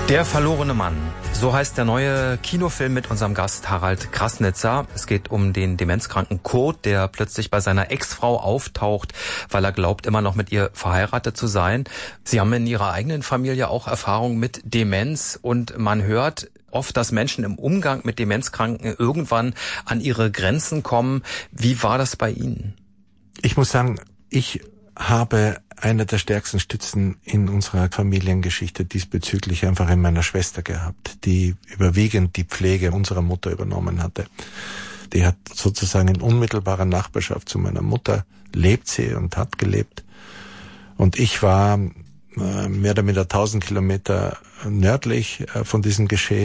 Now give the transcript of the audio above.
Der verlorene Mann. So heißt der neue Kinofilm mit unserem Gast Harald Krasnitzer. Es geht um den demenzkranken Kurt, der plötzlich bei seiner Ex-Frau auftaucht, weil er glaubt, immer noch mit ihr verheiratet zu sein. Sie haben in Ihrer eigenen Familie auch Erfahrung mit Demenz und man hört oft, dass Menschen im Umgang mit Demenzkranken irgendwann an ihre Grenzen kommen. Wie war das bei Ihnen? Ich muss sagen, ich habe eine der stärksten Stützen in unserer Familiengeschichte diesbezüglich einfach in meiner Schwester gehabt, die überwiegend die Pflege unserer Mutter übernommen hatte. Die hat sozusagen in unmittelbarer Nachbarschaft zu meiner Mutter lebt sie und hat gelebt. Und ich war mehr oder minder 1000 Kilometer nördlich von diesem Geschehen.